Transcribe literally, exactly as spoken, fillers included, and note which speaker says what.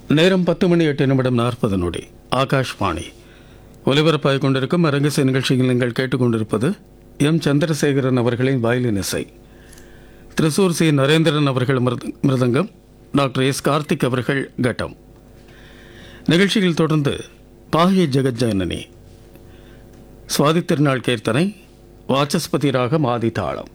Speaker 1: நேரம் பத்து மணி எட்டு நிமிடம் நாற்பது நொடி. ஆகாஷ்வாணி ஒலிபரப்பாகிக் கொண்டிருக்கும் அரங்கசை நிகழ்ச்சியில் நீங்கள் கேட்டுக்கொண்டிருப்பது எம் சந்திரசேகரன் அவர்களின் வயலின் இசை. திருசூர் சி நரேந்திரன் அவர்கள் மிருத மிருதங்கம், டாக்டர் எஸ் கார்த்திக் அவர்கள் கட்டம். நிகழ்ச்சியில் தொடர்ந்து பாஹ்ய ஜெகஜனனி, சுவாதி திருநாள் கீர்த்தனை, வாசஸ்பதி ராகம், ஆதி தாளம்.